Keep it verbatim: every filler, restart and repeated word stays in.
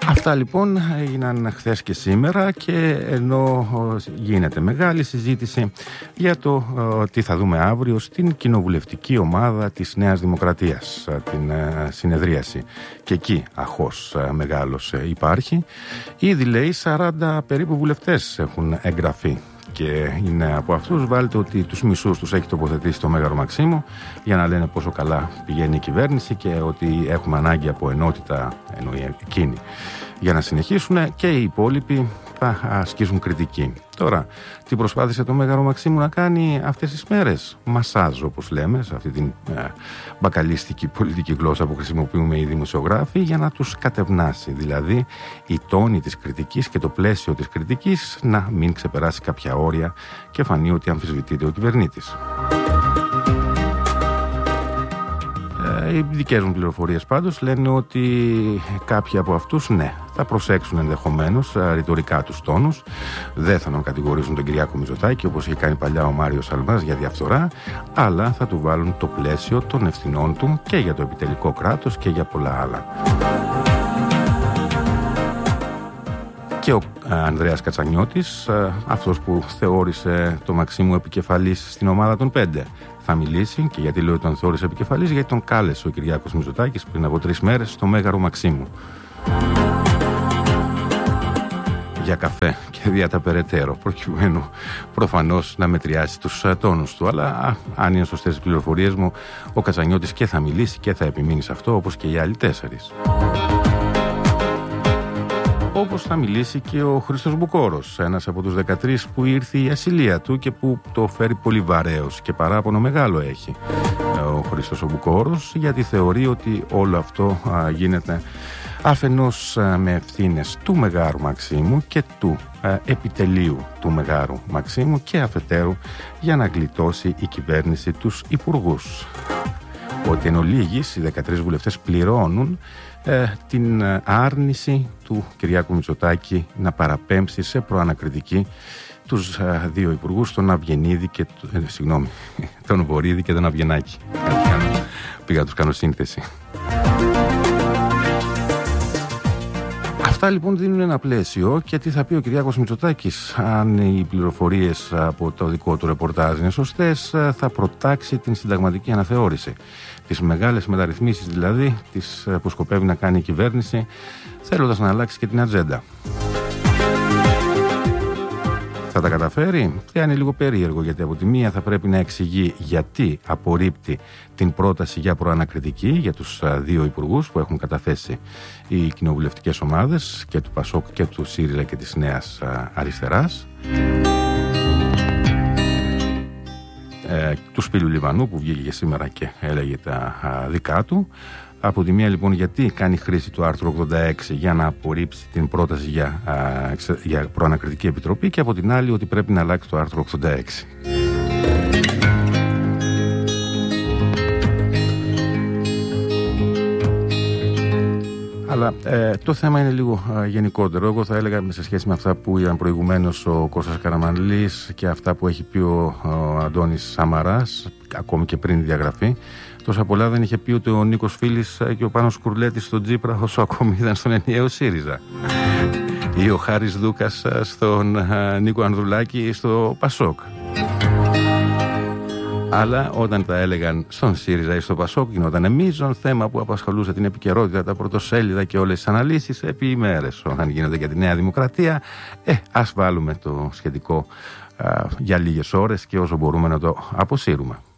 Αυτά λοιπόν έγιναν χθες και σήμερα, και ενώ γίνεται μεγάλη συζήτηση για το ε, τι θα δούμε αύριο στην κοινοβουλευτική ομάδα της Νέας Δημοκρατίας, την ε, συνεδρίαση, και εκεί αχώς ε, μεγάλος ε, υπάρχει. Ήδη λέει σαράντα περίπου βουλευτές έχουν εγγραφεί, και είναι από αυτούς, βάλτε ότι τους μισούς τους έχει τοποθετήσει το Μέγαρο Μαξίμου για να λένε πόσο καλά πηγαίνει η κυβέρνηση και ότι έχουμε ανάγκη από ενότητα, εννοεί εκείνη, για να συνεχίσουν, και οι υπόλοιποι θα ασκήσουν κριτική. Τώρα, τι προσπάθησε το Μέγαρο Μαξίμου να κάνει αυτές τις μέρες? Μασάζ, όπως λέμε, σε αυτή την ε, μπακαλίστικη πολιτική γλώσσα που χρησιμοποιούμε οι δημοσιογράφοι, για να τους κατευνάσει. Δηλαδή, η τόνη της κριτικής και το πλαίσιο της κριτικής να μην ξεπεράσει κάποια όρια και φανεί ότι αμφισβητείται ο κυβερνήτης. Οι δικές μου πληροφορίες πάντως λένε ότι κάποιοι από αυτούς, ναι, θα προσέξουν ενδεχομένως ρητορικά τους τόνους, δεν θα τον κατηγορήσουν τον Κυριάκο Μητσοτάκη όπως είχε κάνει παλιά ο Μάριος Σαλβάς για διαφθορά, αλλά θα του βάλουν το πλαίσιο των ευθυνών του και για το επιτελικό κράτος και για πολλά άλλα. Και ο Ανδρέας Κατσανιώτης, αυτός που θεώρησε το Μαξίμου επικεφαλής στην ομάδα των πέντε, θα μιλήσει. Και γιατί λέω ότι τον θεώρησε επικεφαλής? Γιατί τον κάλεσε ο Κυριάκος Μητσοτάκης πριν από τρεις μέρες στο Μέγαρο Μαξίμου για καφέ και δια τα περαιτέρω, προκειμένου προφανώς να μετριάσει τους τόνους του. Αλλά α, αν είναι σωστές οι πληροφορίες μου, ο Κατσανιώτης και θα μιλήσει και θα επιμείνει σε αυτό, όπως και οι άλλοι τέσσερις. Όπως θα μιλήσει και ο Χρήστος Μπουκόρος, ένας από τους δεκατρείς που ήρθε η ασυλία του και που το φέρει πολύ βαρέως και παράπονο μεγάλο έχει ο Χρήστος ο Μπουκόρος, γιατί θεωρεί ότι όλο αυτό α, γίνεται αφενός α, με ευθύνες του Μεγάρου Μαξίμου και του α, επιτελείου του Μεγάρου Μαξίμου, και αφετέρου για να γλιτώσει η κυβέρνηση τους υπουργούς. Ότι εν ολίγης οι δεκατρείς βουλευτές πληρώνουν ε, την άρνηση του Κυριάκου Μητσοτάκη να παραπέμψει σε προανακριτική τους ε, δύο υπουργούς, τον Αυγενίδη και ε, συγγνώμη, τον Βορίδη και τον Αυγενάκη. Πήγα να τους κάνω σύνθεση. Αυτά λοιπόν δίνουν ένα πλαίσιο, και τι θα πει ο Κυριάκος Μητσοτάκης, αν οι πληροφορίες από το δικό του ρεπορτάζ είναι σωστές, θα προτάξει την συνταγματική αναθεώρηση. Τις μεγάλες μεταρρυθμίσεις δηλαδή, τις που σκοπεύει να κάνει η κυβέρνηση, θέλοντας να αλλάξει και την ατζέντα. Θα τα καταφέρει? Θα είναι λίγο περίεργο, γιατί από τη μία θα πρέπει να εξηγεί γιατί απορρίπτει την πρόταση για προανακριτική για τους δύο υπουργούς που έχουν καταθέσει οι κοινοβουλευτικές ομάδες και του ΠΑΣΟΚ και του ΣΥΡΙΖΑ και της Νέας Αριστεράς, ε, του Σπύλου Λιβανού που βγήκε σήμερα και έλεγε τα α, δικά του. Από τη μία λοιπόν γιατί κάνει χρήση του άρθρου ογδόντα έξι για να απορρίψει την πρόταση για, α, για προανακριτική επιτροπή, και από την άλλη ότι πρέπει να αλλάξει το άρθρο ογδόντα έξι. Αλλά ε, το θέμα είναι λίγο ε, γενικότερο. Εγώ θα έλεγα σε σχέση με αυτά που είδαν προηγουμένως ο Κώστας Καραμανλής και αυτά που έχει πει ο, ο Αντώνης Σαμαράς, ακόμη και πριν διαγραφή. Τόσα πολλά δεν είχε πει ούτε ο Νίκος Φίλης και ο Πάνος Κουρλέτης στον Τσίπρα όσο ακόμη ήταν στον ενιαίο ΣΥΡΙΖΑ. Ή ο Χάρης Δούκας στον uh, Νίκο Ανδρουλάκη στο ΠΑΣΟΚ. Αλλά όταν τα έλεγαν στον ΣΥΡΙΖΑ ή στο ΠΑΣΟΚ, γινόταν μείζον θέμα που απασχολούσε την επικαιρότητα, τα πρωτοσέλιδα και όλες τις αναλύσεις επί ημέρες. Όταν γίνονται για τη Νέα Δημοκρατία, ε, ας βάλουμε το σχετικό uh, για λίγες ώρες και όσο μπορούμε να το αποσύρουμε.